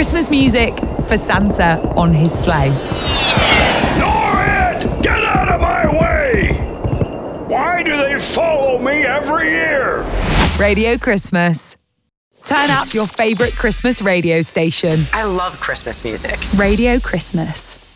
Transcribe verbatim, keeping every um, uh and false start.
Christmas music for Santa on his sleigh. Norrid! Get out of my way! Why do they follow me every year? Radio Christmas. Turn up your favourite Christmas radio station. I love Christmas music. Radio Christmas.